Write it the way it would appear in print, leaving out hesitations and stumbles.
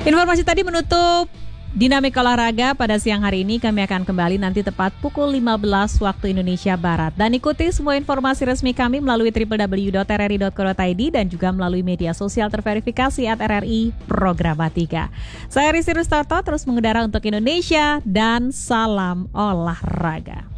Informasi tadi menutup Dinamik Olahraga pada siang hari ini. Kami akan kembali nanti tepat pukul 15 waktu Indonesia Barat. Dan ikuti semua informasi resmi kami melalui www.rri.co.id dan juga melalui media sosial terverifikasi @RRI Programa 3. Saya Risi Rustarto, terus mengudara untuk Indonesia dan salam olahraga.